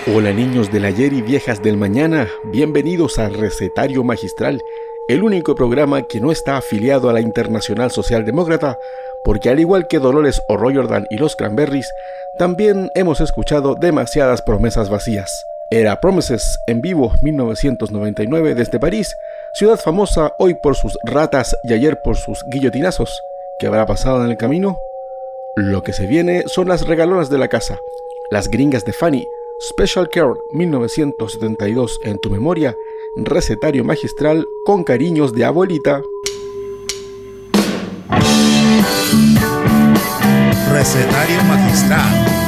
Hola niños del ayer y viejas del mañana, bienvenidos a Recetario Magistral, el único programa que no está afiliado a la Internacional Socialdemócrata, porque al igual que Dolores O'Riordan y los Cranberries, también hemos escuchado demasiadas promesas vacías. Era Promises en vivo 1999 desde París, ciudad famosa hoy por sus ratas y ayer por sus guillotinazos. ¿Qué habrá pasado en el camino? Lo que se viene son las regalonas de la casa, las gringas de Fanny, Special Care 1972 en tu memoria, recetario magistral con cariños de abuelita. Recetario magistral.